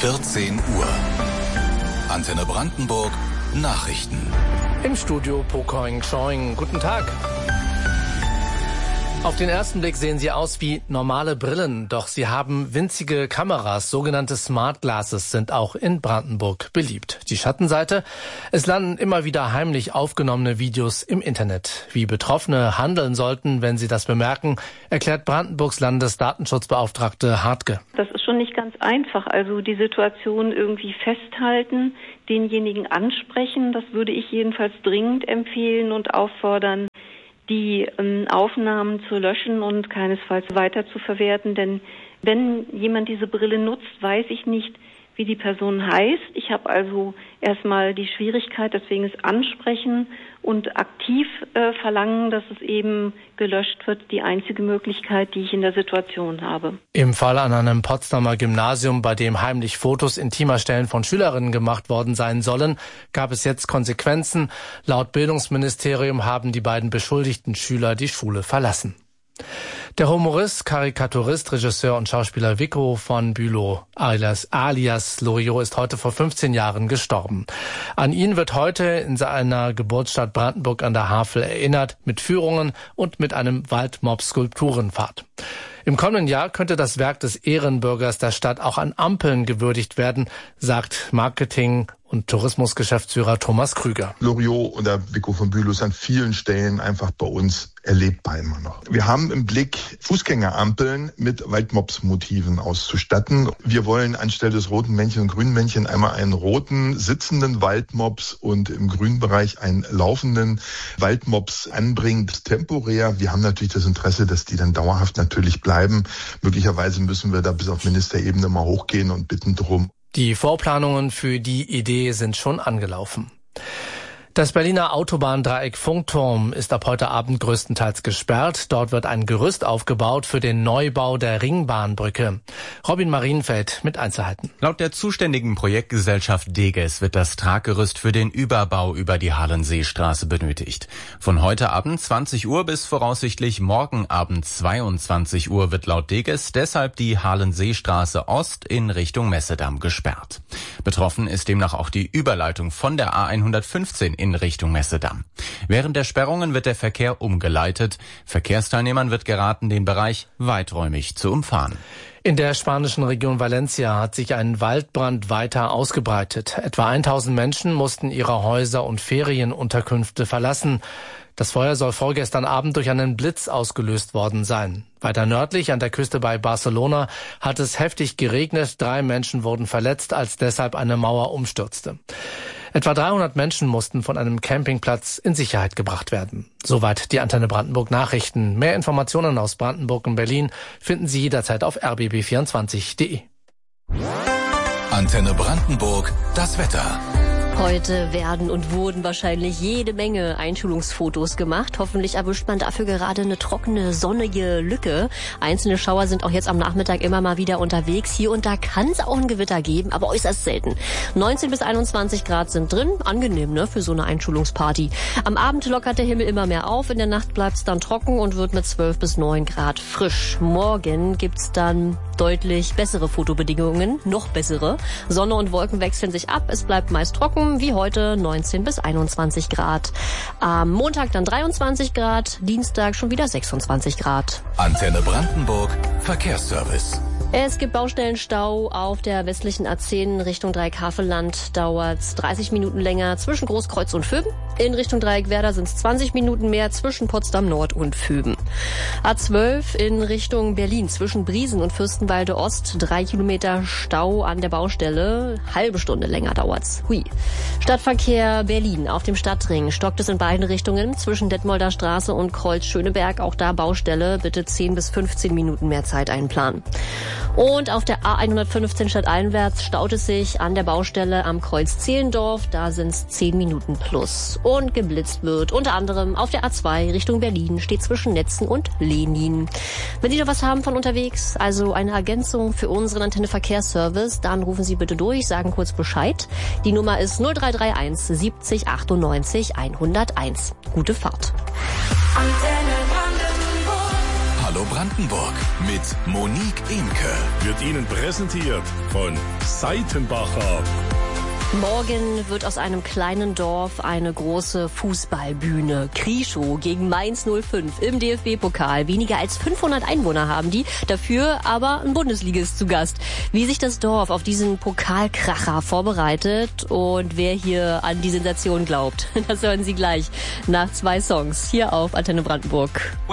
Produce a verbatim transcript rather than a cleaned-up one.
vierzehn Uhr. Antenne Brandenburg Nachrichten. Im Studio Pokoing Schoing. Guten Tag. Auf den ersten Blick sehen sie aus wie normale Brillen, doch sie haben winzige Kameras. Sogenannte Smart Glasses sind auch in Brandenburg beliebt. Die Schattenseite: Es landen immer wieder heimlich aufgenommene Videos im Internet. Wie Betroffene handeln sollten, wenn sie das bemerken, erklärt Brandenburgs Landesdatenschutzbeauftragte Hartke. Das ist schon nicht ganz einfach. Also die Situation irgendwie festhalten, denjenigen ansprechen, das würde ich jedenfalls dringend empfehlen und auffordern, die ähm, Aufnahmen zu löschen und keinesfalls weiter zu verwerten. Denn wenn jemand diese Brille nutzt, weiß ich nicht, wie die Person heißt. Ich habe also erstmal die Schwierigkeit, deswegen es ansprechen und aktiv äh, verlangen, dass es eben gelöscht wird, die einzige Möglichkeit, die ich in der Situation habe. Im Fall an einem Potsdamer Gymnasium, bei dem heimlich Fotos intimer Stellen von Schülerinnen gemacht worden sein sollen, gab es jetzt Konsequenzen. Laut Bildungsministerium haben die beiden beschuldigten Schüler die Schule verlassen. Der Humorist, Karikaturist, Regisseur und Schauspieler Vico von Bülow, alias, alias Loriot, ist heute vor fünfzehn Jahren gestorben. An ihn wird heute in seiner Geburtsstadt Brandenburg an der Havel erinnert, mit Führungen und mit einem Waldmob-Skulpturenpfad. Im kommenden Jahr könnte das Werk des Ehrenbürgers der Stadt auch an Ampeln gewürdigt werden, sagt Marketing- und Tourismusgeschäftsführer Thomas Krüger. Loriot und der Vico von Bülow ist an vielen Stellen einfach bei uns erlebbar immer noch. Wir haben im Blick, Fußgängerampeln mit Waldmops-Motiven auszustatten. Wir wollen anstelle des roten Männchen und grünen Männchen einmal einen roten sitzenden Waldmops und im grünen Bereich einen laufenden Waldmops anbringen. Das ist temporär. Wir haben natürlich das Interesse, dass die dann dauerhaft natürlich bleiben. Möglicherweise müssen wir da bis auf Ministerebene mal hochgehen und bitten drum. Die Vorplanungen für die Idee sind schon angelaufen. Das Berliner Autobahndreieck Funkturm ist ab heute Abend größtenteils gesperrt. Dort wird ein Gerüst aufgebaut für den Neubau der Ringbahnbrücke. Robin Marienfeld mit Einzelheiten. Laut der zuständigen Projektgesellschaft Deges wird das Traggerüst für den Überbau über die Halenseestraße benötigt. Von heute Abend zwanzig Uhr bis voraussichtlich morgen Abend zweiundzwanzig Uhr wird laut Deges deshalb die Halenseestraße Ost in Richtung Messedamm gesperrt. Betroffen ist demnach auch die Überleitung von der A hundertfünfzehn in Richtung Messedamm. Während der Sperrungen wird der Verkehr umgeleitet. Verkehrsteilnehmern wird geraten, den Bereich weiträumig zu umfahren. In der spanischen Region Valencia hat sich ein Waldbrand weiter ausgebreitet. Etwa tausend Menschen mussten ihre Häuser und Ferienunterkünfte verlassen. Das Feuer soll vorgestern Abend durch einen Blitz ausgelöst worden sein. Weiter nördlich an der Küste bei Barcelona hat es heftig geregnet. Drei Menschen wurden verletzt, als deshalb eine Mauer umstürzte. Etwa dreihundert Menschen mussten von einem Campingplatz in Sicherheit gebracht werden. Soweit die Antenne Brandenburg Nachrichten. Mehr Informationen aus Brandenburg und Berlin finden Sie jederzeit auf r b b vierundzwanzig punkt de. Antenne Brandenburg, das Wetter. Heute werden und wurden wahrscheinlich jede Menge Einschulungsfotos gemacht. Hoffentlich erwischt man dafür gerade eine trockene, sonnige Lücke. Einzelne Schauer sind auch jetzt am Nachmittag immer mal wieder unterwegs. Hier und da kann es auch ein Gewitter geben, aber äußerst selten. neunzehn bis einundzwanzig Grad sind drin. Angenehm, ne, für so eine Einschulungsparty. Am Abend lockert der Himmel immer mehr auf. In der Nacht bleibt es dann trocken und wird mit zwölf bis neun Grad frisch. Morgen gibt's dann deutlich bessere Fotobedingungen, noch bessere. Sonne und Wolken wechseln sich ab. Es bleibt meist trocken. Wie heute neunzehn bis einundzwanzig Grad. Am Montag dann dreiundzwanzig Grad, Dienstag schon wieder sechsundzwanzig Grad. Antenne Brandenburg, Verkehrsservice. Es gibt Baustellenstau auf der westlichen A zehn Richtung Dreieck-Havelland. Dauert es dreißig Minuten länger zwischen Großkreuz und Föben. In Richtung Dreieck-Werder sind es zwanzig Minuten mehr zwischen Potsdam Nord und Föben. A zwölf in Richtung Berlin zwischen Briesen und Fürstenwalde Ost. Drei Kilometer Stau an der Baustelle. Halbe Stunde länger dauert's. Hui. Stadtverkehr Berlin auf dem Stadtring. Stockt es in beiden Richtungen zwischen Detmolder Straße und Kreuz Schöneberg. Auch da Baustelle. Bitte zehn bis fünfzehn Minuten mehr Zeit einplanen. Und auf der A hundertfünfzehn stadteinwärts staut es sich an der Baustelle am Kreuz Zehlendorf. Da sind es zehn Minuten plus. Und geblitzt wird unter anderem auf der A zwei Richtung Berlin, steht zwischen Netzen und Lenin. Wenn Sie noch was haben von unterwegs, also eine Ergänzung für unseren Antenne Verkehrsservice, dann rufen Sie bitte durch, sagen kurz Bescheid. Die Nummer ist null drei drei eins siebzig achtundneunzig hunderteins. Gute Fahrt. Hallo Hallo Brandenburg mit Monique Ehnke. Wird Ihnen präsentiert von Seitenbacher. Morgen wird aus einem kleinen Dorf eine große Fußballbühne. Krieschow gegen Mainz null fünf im D F B-Pokal. Weniger als fünfhundert Einwohner haben die, dafür aber ein Bundesligist zu Gast. Wie sich das Dorf auf diesen Pokalkracher vorbereitet und wer hier an die Sensation glaubt, das hören Sie gleich nach zwei Songs hier auf Antenne Brandenburg.